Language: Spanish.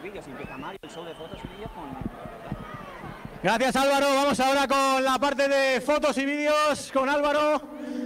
vídeos y empieza Mario, el show de fotos y vídeos con... Gracias, Álvaro. Vamos ahora con la parte de fotos y vídeos con Álvaro.